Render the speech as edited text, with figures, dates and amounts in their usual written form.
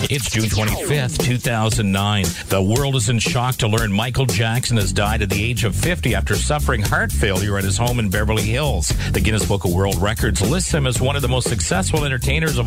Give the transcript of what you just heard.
It's June 25th, 2009. The world is in shock to learn Michael Jackson has died at the age of 50 after suffering heart failure at his home in Beverly Hills. The Guinness Book of World Records lists him as one of the most successful entertainers of